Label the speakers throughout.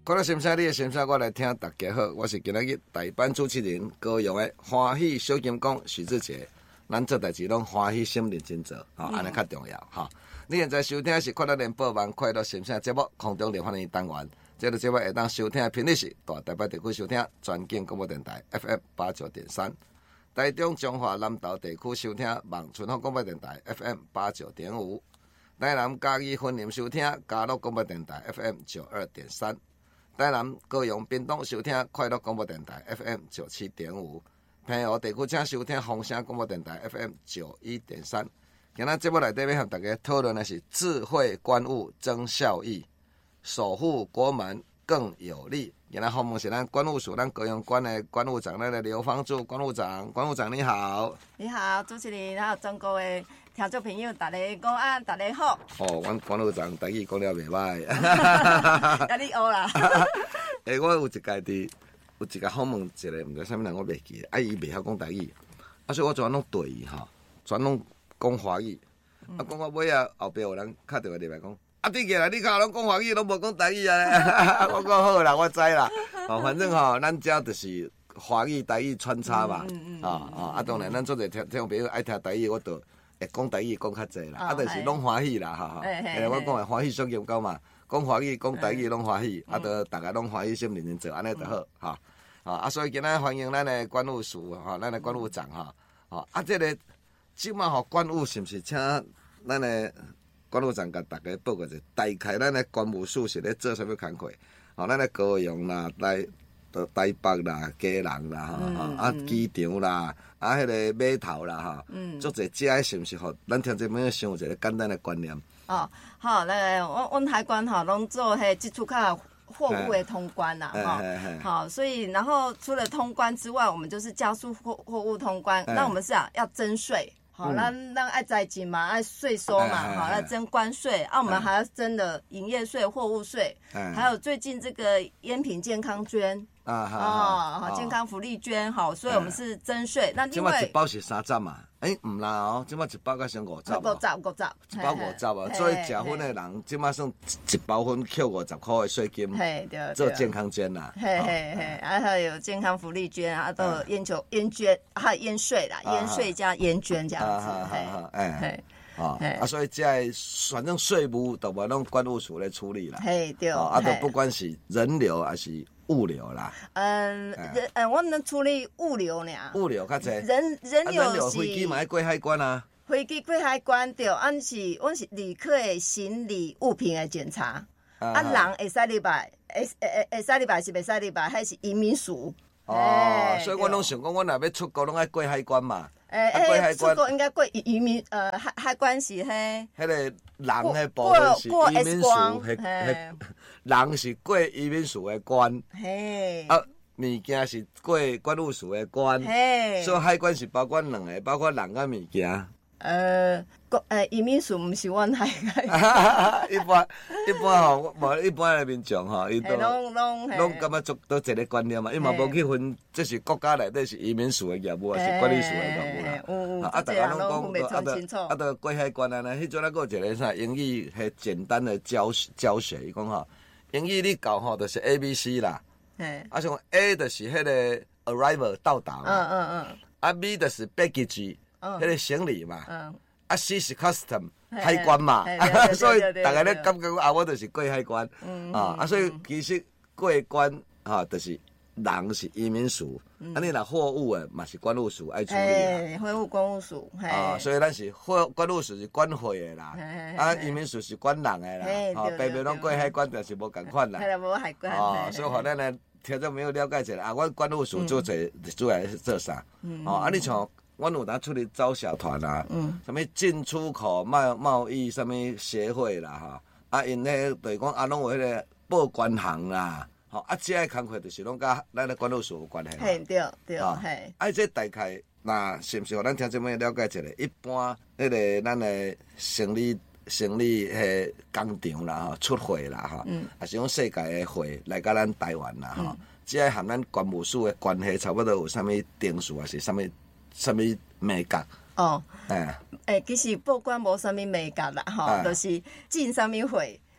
Speaker 1: 看到心声，你的心声，我来听。大家好，我是今仔日代班主持人高雄的欢喜小金工许志杰。咱做代志拢欢喜心认真做，安尼较重要哈。你现在收听的是快乐联播网快乐心声节目空中联欢的单元。这个节目会当收听的频率是大台北地区收听全景广播电台 FM 89.3，台中中华南投地区收听望春风广播电台 FM 89.5，台南嘉义分林收听嘉乐广播电台 FM 92.3。台南、高雄、屏东收听快乐广播电台 FM 97.5，平湖地区请收听风声广播电台 FM 91.3。今仔节目内底要和大家讨论的是智慧官务增效益，守护国门更有力。今仔访问是咱关务署咱高雄关的关务长，咱的刘芳柱关务长。关务长你好。
Speaker 2: 你好，主持人，还有全国的听众朋友，大家午安，大家好。
Speaker 1: 哦，阮关务长台语讲了袂歹。
Speaker 2: 甲你学啦。
Speaker 1: 我有一个访问一个，毋知啥物人我袂记，伊袂晓讲台语，所以我全拢对伊吼，全拢讲华语。讲到尾后壁有人敲电话入来讲。你起来，你靠拢讲华语，拢无讲台语啊！我讲好啦，我知啦。反正咱遮就是华语、台语穿插嘛。当然，咱做者听众朋友爱听台语，我就会讲台语讲较济啦。就是拢欢喜啦，我讲的欢喜小金狗嘛，讲华语、讲台语拢欢喜，就大家拢欢喜心认真做，安尼就好。所以今仔欢迎咱的关务署咱的关务长这个即马关务是毋是请咱的？关务长甲大家报告者，大概咱的关务署是咧做啥物工课？咱的高雄啦、台北啦、基隆啦、机场啦、迄个码头啦足侪遮是毋是？咱听众朋友先有一个简单的观念。
Speaker 2: 好，阮海关拢做接触较货物的通关啦，好，所以然后除了通关之外，我们就是加速货物通关。那我们是要征税。好，咱爱财金嘛，爱税收嘛，要征关税我们还要征的营业税、货物税，还有最近这个烟品健康捐健康福利捐，好，所以我们是征税。那另外
Speaker 1: 一包是3十嘛？唔啦即马一包才先50。
Speaker 2: 50，
Speaker 1: 一包50所以食薰的人即马算一包薰扣50块的税金，做健康捐啦。
Speaker 2: 还有健康福利捐都有烟捐，还有烟税啦，烟税加烟捐这样子。
Speaker 1: 所以这反正税务都无拢关务署来处理啦。
Speaker 2: 对。
Speaker 1: 都不管是人流还是物流啦。
Speaker 2: 我们处理物流呢。
Speaker 1: 物流较济。
Speaker 2: 人流是。
Speaker 1: 飞机嘛要过海关啊。
Speaker 2: 飞机过海关对，阮是旅客的行李物品的检查。人会使入来，会使入来是袂使入来，还是移民署。
Speaker 1: 所以我拢想讲，我若要出国，拢爱过海关嘛。
Speaker 2: 过海关出国应该过移民海关是迄
Speaker 1: 个人的部分是移民署，人是过移民署的关，物件是过关务署的关，所以海关是包括两个，包括人甲物件。
Speaker 2: 移民署毋是阮海关。
Speaker 1: 一般无一般的民众伊都拢感觉足都一个观念嘛，伊嘛无去分，这是国家内底是移民署的业务，还是管理署的业务啦。大家拢讲，都过海关啊，迄阵还有一个啥英语迄简单的教学，伊讲英语你教就是 ABC 啦，像 A 就是迄个 arrival 到达嘛，B 就是 baggage 迄个行李嘛。C 是 custom 海关嘛，所以大家咧感觉我就是过海关，所以其实过关就是人是移民署，你若货物的嘛是关务署爱处理
Speaker 2: 货物关务署，
Speaker 1: 所以咱是关务署是管货的啦，移民署是管人的啦，白白拢过海关，但是无共款啦，
Speaker 2: 无海关，
Speaker 1: 所以互咱咧听众朋友了解一下，我关务署主要是做啥？你像。阮有当出去招小团啊，什么进出口贸易什么协会啦因迄就是讲拢有迄个报关行啦，这个工课就是拢甲咱的关务署有关系。对，这大概那是毋是互咱听众朋友了解一下？一般迄个咱的行李迄工厂啦出货啦还是讲世界的货来到咱台湾啦这个和咱关务署的关系差不多有啥物定数还是啥物美感？其
Speaker 2: 实报关无啥物美感啦，就是进啥物货，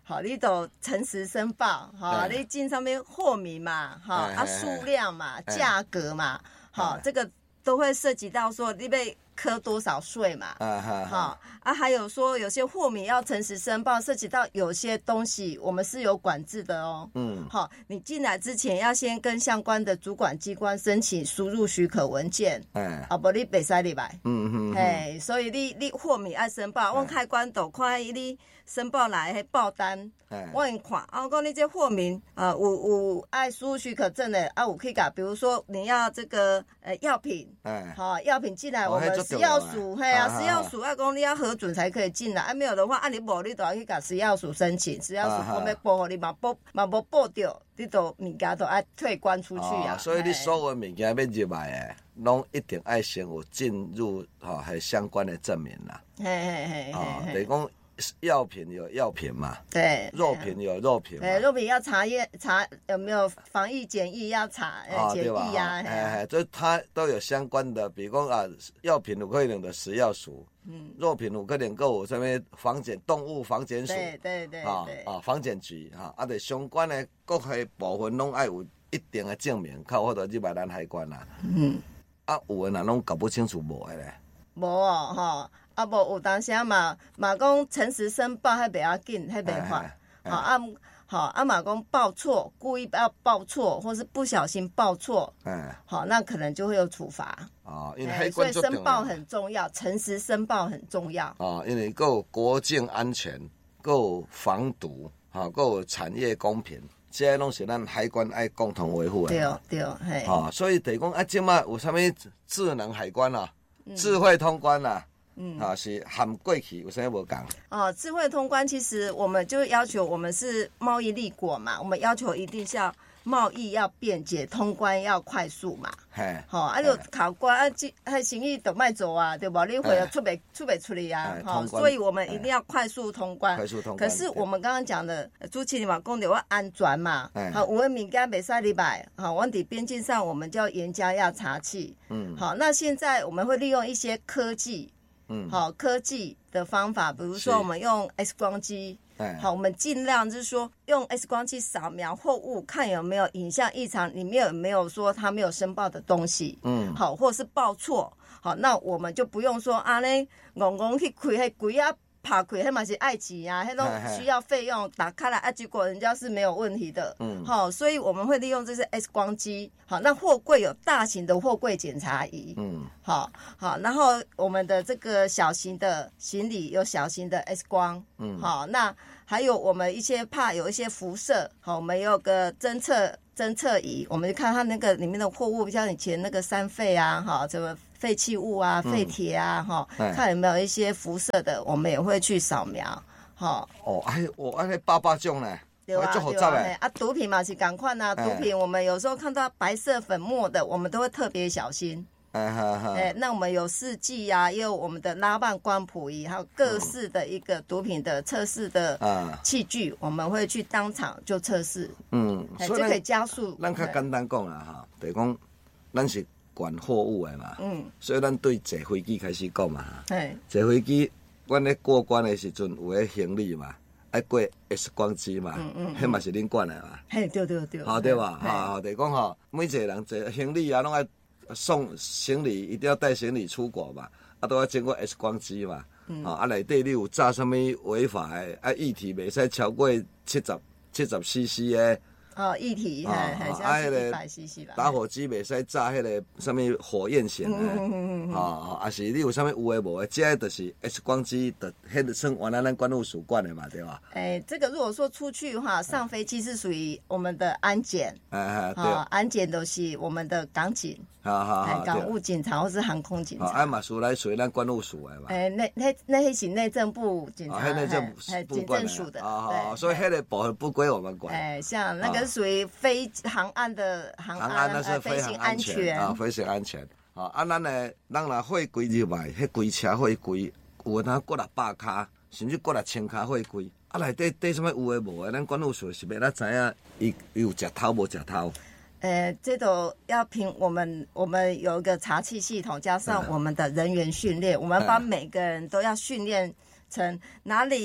Speaker 2: 好，你都诚实申报，好，你进上面货名嘛，好数量嘛，价格嘛，好，这个都会涉及到说你被课多少税嘛，好还有说有些货名要诚实申报，涉及到有些东西我们是有管制的哦。好，你进来之前要先跟相关的主管机关申请输入许可文件，不你不使入来。所以你货名要申报，我海关都看你申报来的报单，我会看，我讲你这货名有爱输入许可证的有去甲，比如说你要这个药品，好药品进来我们食药署，食药署要讲你要核准才可以进来，没有的话，你无你都要去甲食药署申请，食药署讲要报互你嘛无报着，你都物件都要退关出去啊。
Speaker 1: 所以你所有物件要入来的，拢一定爱先有进入系相关的证明啦。等于讲药品有药品嘛，
Speaker 2: 对，
Speaker 1: 肉品有肉品嘛，
Speaker 2: 肉品要查有没有防疫检疫要查检疫啊，
Speaker 1: 所以它都有相关的，比如讲药品有可能的食药署，肉品有可能够有什么动物防检署，
Speaker 2: 对，
Speaker 1: 防检局就相关的各个部分拢爱有一定的证明，靠或者入来咱海关啦。有的人拢搞不清楚无的咧，
Speaker 2: 无哦无有当时嘛讲诚实申报，迄袂要紧，迄袂法。嘛讲报错，故意要报错，或是不小心报错，那可能就会有处罚。
Speaker 1: 因为海关
Speaker 2: 所以申报很重要，诚实申报很重要。
Speaker 1: 因为还有国境安全，还有防毒，还有产业公平，这些拢是咱海关爱共同维护的。
Speaker 2: 对，
Speaker 1: 所以等于讲即摆有啥物智能海关啦，智慧通关啦。是含过去有啥无讲？
Speaker 2: 智慧通关其实我们就要求我们是贸易立国嘛，我们要求一定是要贸易要便捷，通关要快速嘛。就考官生意就卖做啊，对不？你会出不出来啊？所以我们一定要快速通关。可是我们刚刚讲的主持人嘛，讲的要安全嘛。有的物件袂使入来，我们在边境上我们就要严加要查缉。好，那现在我们会利用一些科技。科技的方法，比如说我们用 X 光机，我们尽量就是说用 X 光机扫描货物，看有没有影像异常，里面有没有说他没有申报的东西，或是报错，那我们就不用说硬去开迄柜啊。拍开，迄嘛是爱钱啊，迄都需要费用，打开来结果人家是没有问题的。所以我们会利用这些 X 光机。那货柜有大型的货柜检查仪。然后我们的这个小型的行李有小型的 X 光。那还有我们怕有一些辐射，我们有个侦测仪，我们就看它那个里面的货物，像以前那个三废啊，什么废弃物啊、废铁啊，看有没有一些辐射的，我们也会去扫描。
Speaker 1: 八种呢。
Speaker 2: 对啊，毒品嘛是同款啊，毒品我们有时候看到白色粉末的，我们都会特别小心。那我们有试剂啊，也有我们的拉棒光谱仪，还有各式的一个毒品的测试的器具，我们会去当场就测试。这可以加速。
Speaker 1: 咱较简单讲啦，就是讲咱是管货物的嘛，所以咱对坐飞机开始讲嘛。坐飞机，阮咧过关的时阵有迄行李嘛，爱过 X 光机嘛，迄嘛是恁管的嘛。
Speaker 2: 对。
Speaker 1: 对吧？就是讲每一个人坐行李啊，拢爱。送行李一定要带行李出国嘛，都要经过 X 光机嘛，内底你有炸什么违法的液体，袂使超过70 cc 的。
Speaker 2: 液体，
Speaker 1: 迄个
Speaker 2: 100cc 吧。
Speaker 1: 打火机袂使炸迄个什么火焰型的，还是你有什么有的无的，这就是 X 光机的，迄个算原来咱关务署管的嘛，对吧？
Speaker 2: 这个如果说出去的话，上飞机是属于我们的安检，安检都是我们的港警，港务警察或是航空警察。嘛
Speaker 1: 属咱关务署的嘛。
Speaker 2: 那是内政部警察，
Speaker 1: 内政部
Speaker 2: 警政署的。
Speaker 1: 所以迄个部分不归我们管。
Speaker 2: 像那个。属于非航岸的航安，
Speaker 1: 那是飞行安全飞行安全。咱若货柜入来，迄柜车货柜有当过600卡，甚至过1000卡货柜，内底什么有诶无诶，咱管务署是要咱知影伊有食偷无食偷。
Speaker 2: 这都要凭我们有一个查缉系统，加上我们的人员训练，我们把每个人都要训练成哪里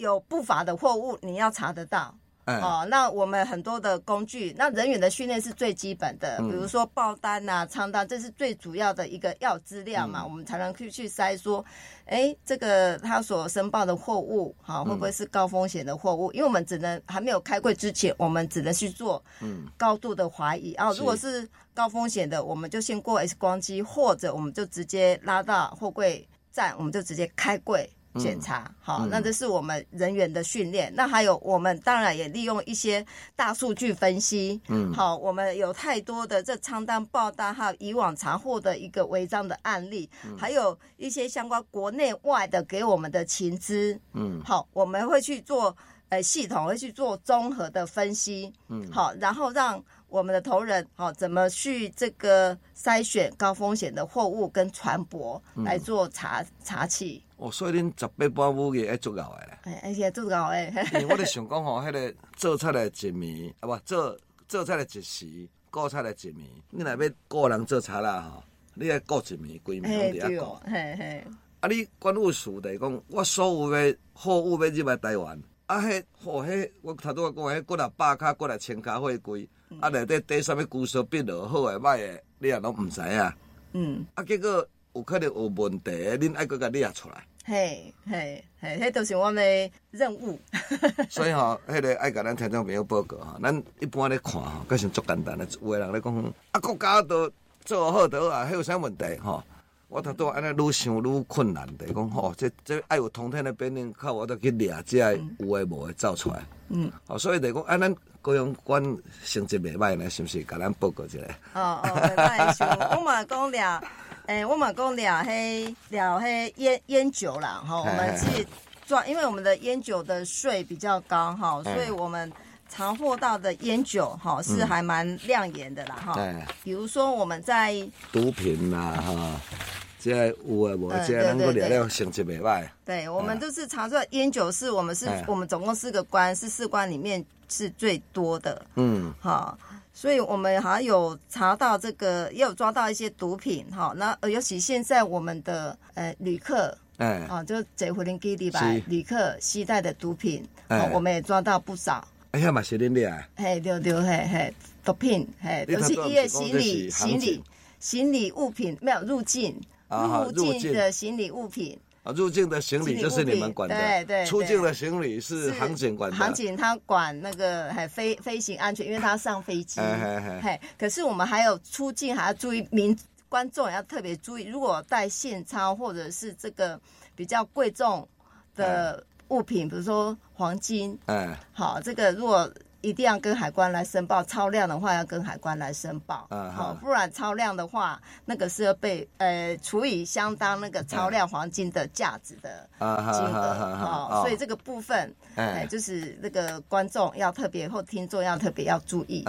Speaker 2: 有不法的货物，你要查得到。那我们很多的工具，那人员的训练是最基本的，比如说报单啊、仓单，这是最主要的一个要资料嘛，我们才能去筛说，这个他所申报的货物，会不会是高风险的货物？因为我们只能还没有开柜之前，我们只能去做高度的怀疑如果是高风险的，我们就先过 X 光机，或者我们就直接拉到货柜站，我们就直接开柜检查。那这是我们人员的训练。那还有我们当然也利用一些大数据分析。我们有太多的这仓单报单，还有以往查获的一个违章的案例，还有一些相关国内外的给我们的情资。我们会去做系统会去做综合的分析。然后让我们的头人怎么去这个筛选高风险的货物跟船舶来做查器。
Speaker 1: 所以恁18般武艺爱足够的咧。
Speaker 2: 而且足够的。
Speaker 1: 因为我咧想讲迄个做出来一暝，做出来一时，顾出来一暝。你若要个人做查啦你爱顾一暝，规暝拢伫遐顾。你管务署就是讲，我所有的货物要入来台湾，我头拄仔讲，过来100卡，过来1000卡货柜，内底底啥物居所笔落好诶歹诶，你也拢毋知影。结果有可能有问题，恁爱搁甲列出来。
Speaker 2: 迄就是我们的任务。
Speaker 1: 所以迄个爱甲咱听众朋友报告咱一般咧看佫是足简单的，有诶人咧讲国家都做好得迄有啥问题我头拄安尼愈想愈困难的，讲这爱有通天的变化，靠我都去掠这有诶无诶走出来。所以就讲咱高雄县成绩袂歹呢，是不是？甲咱报告一下。
Speaker 2: 袂歹想，我嘛讲掠。我们讲了烟酒啦，我们是抓，因为我们的烟酒的税比较高所以我们查获到的烟酒是还蛮亮眼的啦比如说我们在
Speaker 1: 毒品啦这有诶无，这咱个掠了成绩袂歹。
Speaker 2: 对，我们都是查出来烟酒是我们总共4个关，是4关里面是最多的。所以我们还有查到这个，也有抓到一些毒品那尤其现在我们的旅客就坐飞机里吧，旅客携带的毒品我们也抓到不少。
Speaker 1: 遐嘛是恁掠？
Speaker 2: 对，毒品就是伊的行李物品没有入境的行李物品。
Speaker 1: 入境的行李就是你们管的，
Speaker 2: 对，
Speaker 1: 出境的行李是航警管的。
Speaker 2: 航警他管那个飞行安全，因为他上飞机。可是我们还有出境还要注意，观众也要特别注意，如果带现钞或者是这个比较贵重的物品，比如说黄金，这个如果一定要跟海关来申报，超量的话要跟海关来申报，不然超量的话，那个是要被处以相当那个超量黄金的价值的金额，所以这个部分，就是那个观众要特别或听众要特别要注意。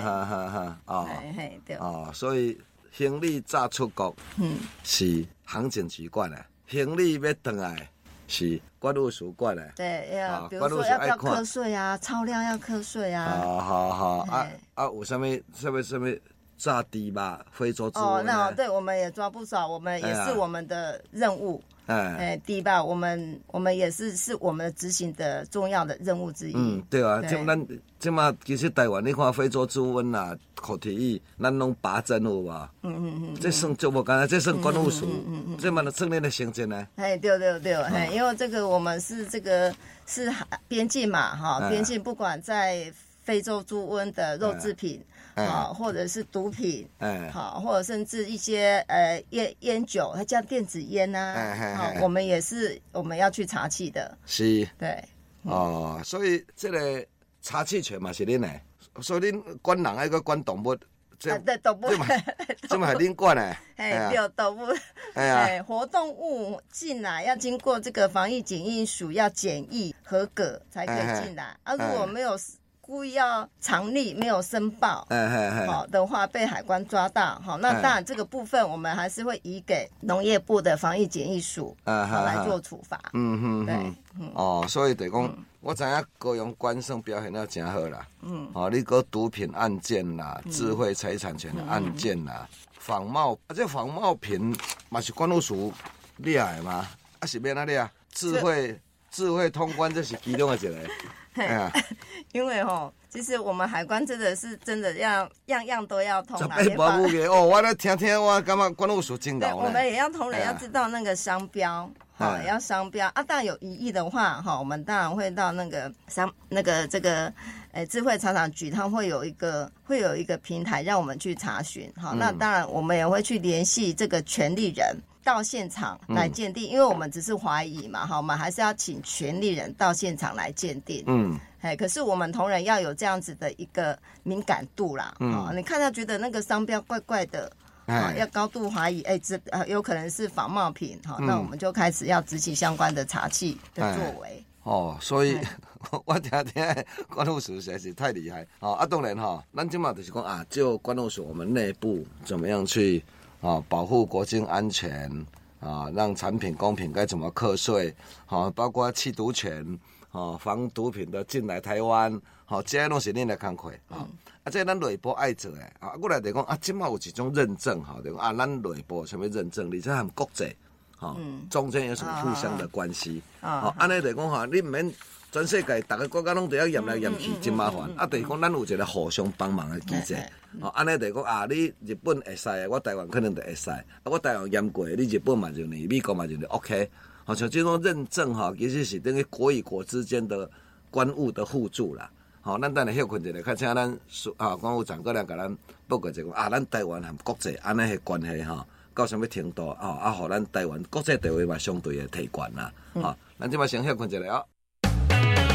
Speaker 2: 对。
Speaker 1: 所以行李早出国，是航警局管的，行李要回来。是管务署管的，
Speaker 2: 对，比如说要不要课税啊，超量要课税啊。
Speaker 1: 有什么炸猪吧，非洲猪瘟
Speaker 2: 对，我们也抓不少，我们也是我们的任务。猪吧，我们也是我们执行的重要的任务之一。
Speaker 1: 对啊，咱即马其实台湾你看非洲猪瘟啦、口蹄疫，咱拢拔针有无？这算足无干，这算管务署，这嘛算恁的成绩呢？
Speaker 2: 对，因为这个我们是是边境嘛，边境不管在非洲猪瘟的肉制品。或者是毒品，或者甚至一些烟酒，它叫电子烟我们也是我们要去查气的。
Speaker 1: 是，
Speaker 2: 对，
Speaker 1: 所以这个查气权嘛是恁的，所以恁管人还个管动物，
Speaker 2: 对动物，
Speaker 1: 这嘛系恁管的。
Speaker 2: 对动物，活动物进来要经过这个防疫检疫署要检疫合格才可以进来，如果没有。故意要藏匿没有申报的话，被海关抓到那当然这个部分我们还是会移给农业部的防疫检疫署来做处罚。
Speaker 1: 对，所以就讲，我知影高雄县算表现得真好啦。你个毒品案件啦、智慧财产权的案件啦、仿冒，这仿冒品嘛是管务署掠的吗？是要哪掠？智慧智慧通关这是其中的一个。哎呀，
Speaker 2: 因为其实我们海关真的要样样都要通啦。
Speaker 1: 我来听听，我感觉关务署真牛。
Speaker 2: 我们也要同仁要知道那个商标，要商标啊。当然有疑义的话，我们当然会到那个这个智慧查厂局，它会有一个平台让我们去查询。那当然我们也会去联系这个权利人。到现场来鉴定，因为我们只是怀疑嘛，我们还是要请权利人到现场来鉴定。可是我们同仁要有这样子的一个敏感度啦。你看他觉得那个商标怪怪的，要高度怀疑，有可能是仿冒品，那我们就开始要执行相关的查缉的作为。
Speaker 1: 所以我听关务署实在是太厉害。当然咱今嘛就是讲就关务署我们内部怎么样去。保护国境安全让产品公平该怎么课税包括缉毒权防毒品的进来台湾这些都是恁的工作这咱内部爱做的过来就讲现在有一种认证就讲咱内部什么认证而且和国际中间有什么互相的关系安尼就讲你唔免全世界每个国家拢都要验来验去真麻烦就是讲咱有一个互相帮忙的机制安尼就讲你日本会使我台湾可能就会使我台湾验过你日本嘛就你美国嘛就你 OK 像这种认证其实是等于国与国之间的关务的互助啦咱等下休困一下，较请咱关务长过来甲咱报告一下咱台湾和国际安尼的关系到什么程度互咱台湾国际地位嘛相对的提悬啦咱即摆先休困一下